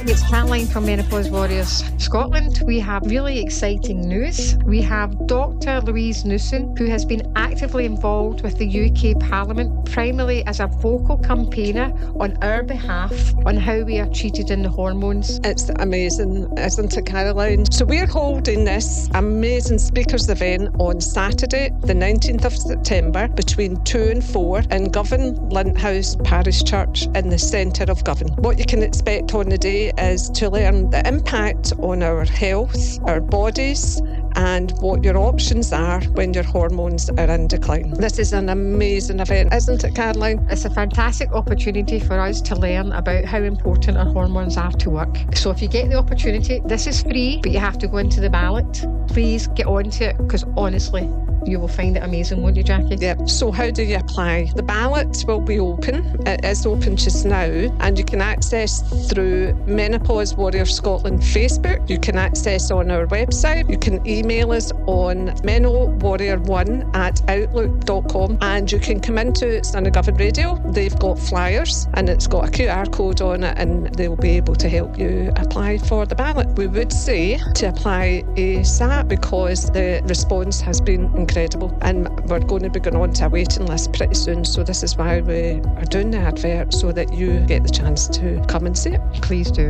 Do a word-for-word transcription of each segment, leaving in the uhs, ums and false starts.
It's Caroline from Menopause Warriors Scotland. We have really exciting news. We have Doctor Louise Newson, who has been actively involved with the U K Parliament, primarily as a vocal campaigner on our behalf on how we are treated in the hormones. It's amazing, isn't it, Caroline? So we're holding this amazing speakers event on Saturday, the nineteenth of September, between two and four in Govan Linthouse Parish Church in the centre of Govan. What you can expect on the day is to learn the impact on our health, our bodies, and what your options are when your hormones are in decline. This is an amazing event, isn't it, Caroline? It's a fantastic opportunity for us to learn about how important our hormones are to work. So if you get the opportunity, this is free, but you have to go into the ballot. Please get onto it, because honestly, you will find it amazing, won't you, Jackie? Yep. So how do you apply? The ballot will be open. It is open just now, and you can access through Menopause Warrior Scotland Facebook. You can access on our website. You can email us on menowarrior one at outlook dot com, and you can come into Sunnygovan Radio. They've got flyers, and it's got a Q R code on it, and they'll be able to help you apply for the ballot. We would say to apply ASAP because the response has been incredible. Incredible, and we're going to be going on to a waiting list pretty soon, so this is why we are doing the advert, so that you get the chance to come and see it. Please do.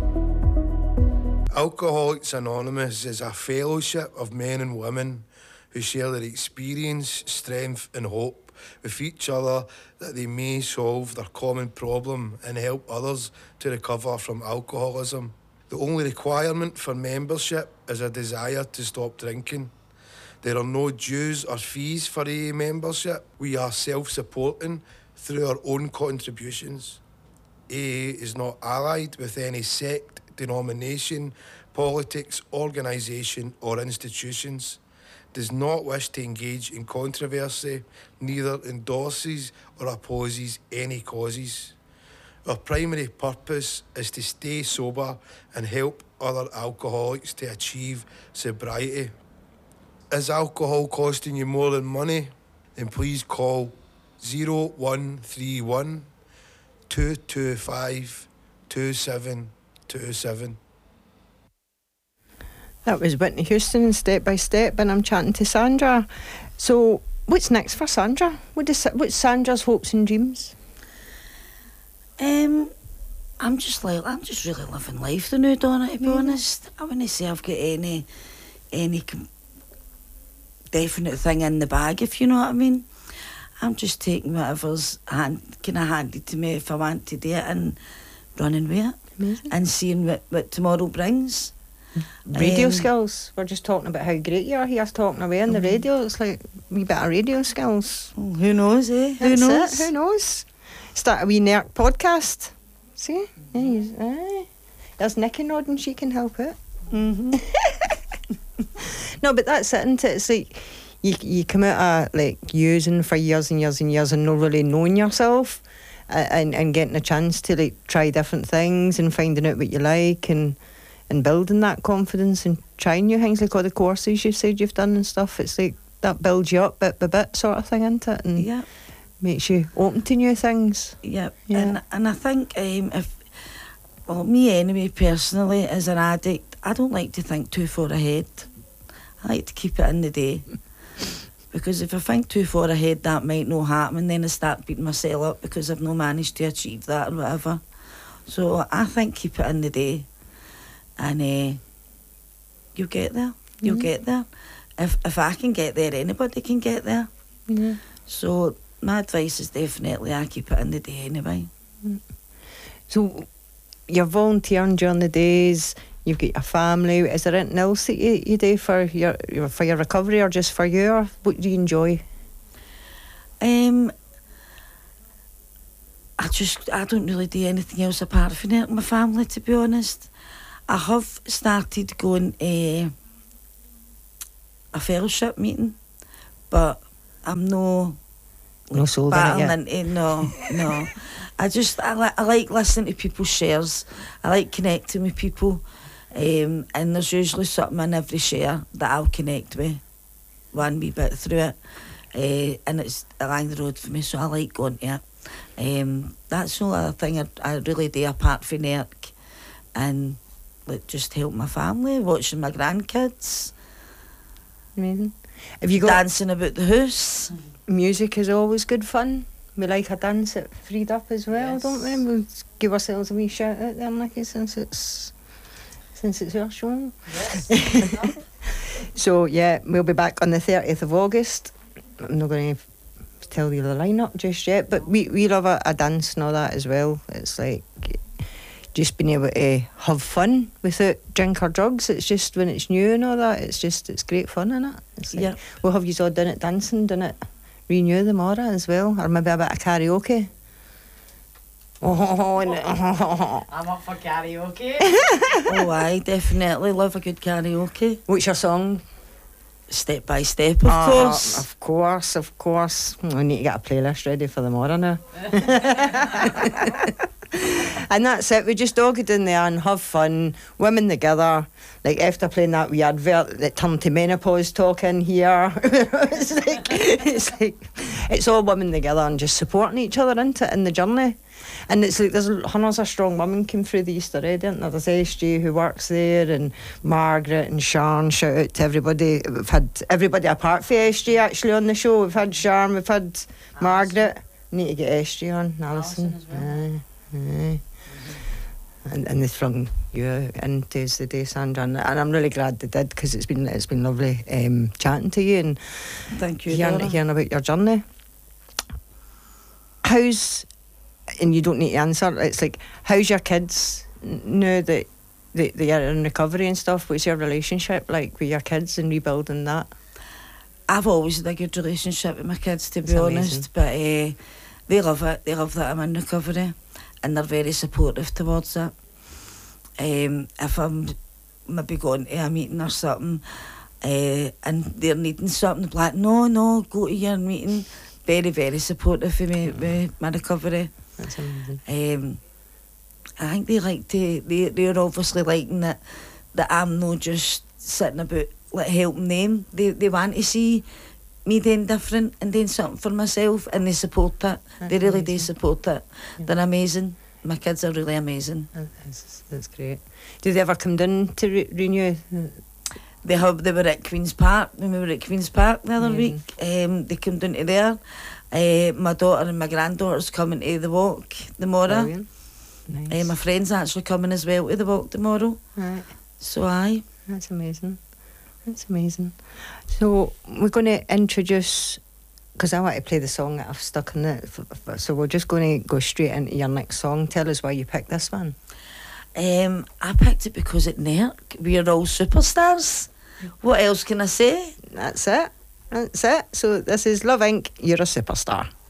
Alcoholics Anonymous is a fellowship of men and women who share their experience, strength and hope with each other, that they may solve their common problem and help others to recover from alcoholism. The only requirement for membership is a desire to stop drinking. There are no dues or fees for A A membership. We are self-supporting through our own contributions. A A is not allied with any sect, denomination, politics, organisation or institutions, does not wish to engage in controversy, neither endorses or opposes any causes. Our primary purpose is to stay sober and help other alcoholics to achieve sobriety. Is alcohol costing you more than money? Then please call zero one three one, two two five, two seven two seven. That was Whitney Houston, Step by Step, and I'm chatting to Sandra. So, what's next for Sandra? What is, what's Sandra's hopes and dreams? Um, I'm just like I'm just really living life the new Donna, to be mm. honest. I wouldn't say I've got any any. Com- definite thing in the bag, if you know what I mean. I'm just taking whatever's hand, kind of handed to me if I want to do it, and running with it. Amazing. And seeing what, what tomorrow brings. Radio um, skills. We're just talking about how great you are. He's talking away on the radio. It's like a wee bit of radio skills. Well, who knows, eh? Who That's knows? It. Who knows? Start a wee N E R C podcast. See? Yeah, he's, aye. There's Nikki nodding, she can help it. Mm-hmm. No, but that's it, isn't it? It's like you you come out of like using for years and years and years and not really knowing yourself, uh, and and getting a chance to like try different things and finding out what you like, and and building that confidence and trying new things, like all the courses you've said you've done and stuff. It's like that builds you up bit by bit, sort of thing, isn't it? And yeah, makes you open to new things. Yeah, yeah. and and I think um, if well, me anyway, personally, as an addict, I don't like to think too far ahead. I like to keep it in the day, because if I think too far ahead, that might not happen, and then I start beating myself up because I've not managed to achieve that or whatever. So I think keep it in the day, and uh, you'll get there. You'll mm-hmm. get there. If if I can get there, anybody can get there. Yeah. So my advice is definitely I keep it in the day anyway. So you're volunteering during the days. You've got a family. Is there anything else that you, you do for your for your recovery, or just for you, or what do you enjoy? Um, I just I don't really do anything else apart from helping my family, to be honest. I have started going a a fellowship meeting, but I'm no no sold in it yet. Into, no, no. I just I like I like listening to people's shares. I like connecting with people. Um, and there's usually something in every share that I'll connect with one wee bit through it, uh, and it's along the road for me, so I like going to it. Um, that's the only other thing I, I really do apart from N E R C. and like just help my family, watching my grandkids. Amazing. Have you got dancing about the house? Music is always good fun. We like a dance at Freed Up as well, Yes. don't we? We'll give ourselves a wee shout out there, Nicky, since it's since it's your show. Yes. So yeah, we'll be back on the thirtieth of August. I'm not going to tell you the lineup just yet, but we we love a, a dance and all that as well. It's like just being able to have fun without drink or drugs. It's just when it's new and all that, it's just it's great fun, isn't it? It's like, Yeah. we'll have you all done it dancing, done it renew the Mora as well, or maybe a bit of karaoke. Oh, no. I'm up for karaoke. Oh, I definitely love a good karaoke. What's your song? Step by step, of Ah, course. Of course, of course. I need to get a playlist ready for the Mora now. And that's it. We just all get in there and have fun, women together. Like after playing that wee advert that turned to menopause talking here. it's like it's like it's all women together and just supporting each other into it in the journey. And it's like there's hundreds of strong women came through the Easter Egg, isn't there? There's S J who works there, and Margaret and Sharon. Shout out to everybody. We've had everybody apart from S J actually on the show. We've had Sharon, we've had Alison. Margaret. Need to get S J on, Alison. Alison as well. Aye, aye. And and they flung you in Tuesday day, Sandra, and, and I'm really glad they did, because it's been it's been lovely um, chatting to you and Thank you, hearing, Dora. hearing about your journey. How's, and you don't need to answer, it's like, how's your kids n- now that they, they are in recovery and stuff? What's your relationship like with your kids and rebuilding that? I've always had a good relationship with my kids, to be That's honest, amazing. but uh, they love it. They love that I'm in recovery, and they're very supportive towards it. Um, if I'm maybe going to a meeting or something, uh, and they're needing something, they'll be like, no, no, go to your meeting. Very, very supportive of me, with my recovery. That's amazing. Um, I think they like to, they, they're obviously liking that, that I'm not just sitting about like helping them. They they want to see me doing different and doing something for myself, and they support it. That's They really do amazing. support it. Yeah. They're amazing. My kids are really amazing. That's, that's great. Did they ever come down to re- renew? They have. They were at Queen's Park when we were at Queen's Park the other Amazing. week. Um, they came down to there. Uh, my daughter and my granddaughter's coming to the walk tomorrow. Brilliant. Nice. Uh, my friend's actually coming as well to the walk tomorrow. Right. So aye. That's amazing. That's amazing. So we're going to introduce, because I want to play the song that I've stuck in it. f- f- So we're just going to go straight into your next song. Tell us why you picked this one. Um, I picked it because at N E R C we are all superstars. What else can I say? That's it. That's it. So this is Love Incorporated. You're a superstar.